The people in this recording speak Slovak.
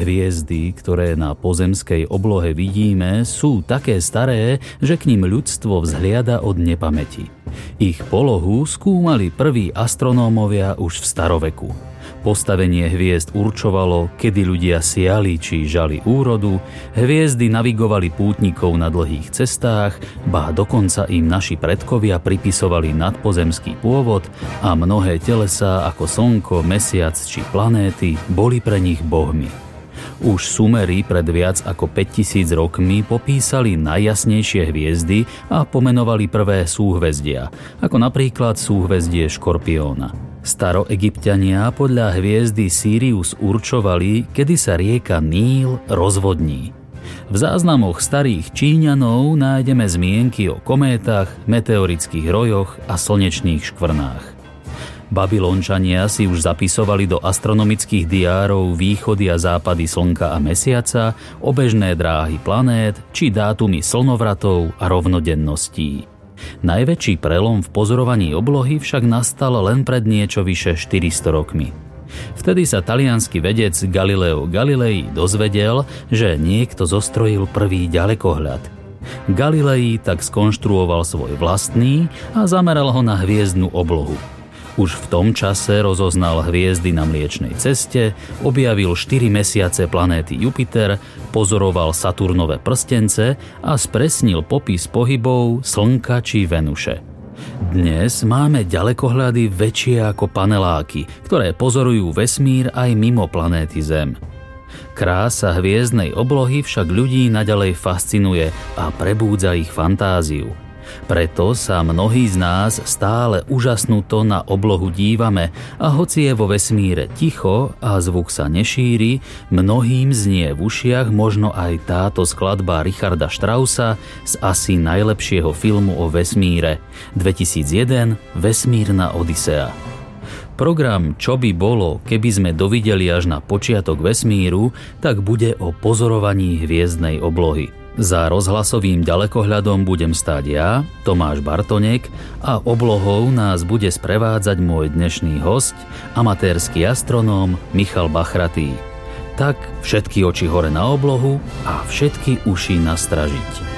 hviezdy, ktoré na pozemskej oblohe vidíme, sú také staré, že k nim ľudstvo vzhliada od nepamäti. Ich polohu skúmali prví astronómovia už v staroveku. Postavenie hviezd určovalo, kedy ľudia siali či žali úrodu, hviezdy navigovali pútnikov na dlhých cestách, ba dokonca im naši predkovia pripisovali nadpozemský pôvod a mnohé telesá ako slnko, mesiac či planéty boli pre nich bohmi. Už Sumeri pred viac ako 5000 rokmi popísali najjasnejšie hviezdy a pomenovali prvé súhvezdia, ako napríklad súhvezdie Škorpióna. Staroegypťania podľa hviezdy Sirius určovali, kedy sa rieka Níl rozvodní. V záznamoch starých Číňanov nájdeme zmienky o kométach, meteorických rojoch a slnečných škvrnách. Babylončania si už zapisovali do astronomických diárov východy a západy slnka a mesiaca, obežné dráhy planét či dátumy slnovratov a rovnodenností. Najväčší prelom v pozorovaní oblohy však nastal len pred niečo vyše 400 rokmi. Vtedy sa taliansky vedec Galileo Galilei dozvedel, že niekto zostrojil prvý ďalekohľad. Galilei tak skonštruoval svoj vlastný a zameral ho na hviezdnu oblohu. Už v tom čase rozoznal hviezdy na Mliečnej ceste, objavil 4 mesiace planéty Jupiter, pozoroval Saturnove prstence a spresnil popis pohybov Slnka či Venuše. Dnes máme ďalekohľady väčšie ako paneláky, ktoré pozorujú vesmír aj mimo planéty Zem. Krása hviezdnej oblohy však ľudí naďalej fascinuje a prebúdza ich fantáziu. Preto sa mnohí z nás stále úžasnuto na oblohu dívame a hoci je vo vesmíre ticho a zvuk sa nešíri, mnohým znie v ušiach možno aj táto skladba Richarda Straussa z asi najlepšieho filmu o vesmíre 2001 Vesmírna Odysea. Program Čo by bolo, keby sme dovideli až na počiatok vesmíru, tak bude o pozorovaní hviezdnej oblohy. Za rozhlasovým ďalekohľadom budem stáť ja, Tomáš Bartonek, a oblohou nás bude sprevádzať môj dnešný hosť, amatérsky astronóm Michal Bachratý. Tak všetky oči hore na oblohu a všetky uši nastražiť.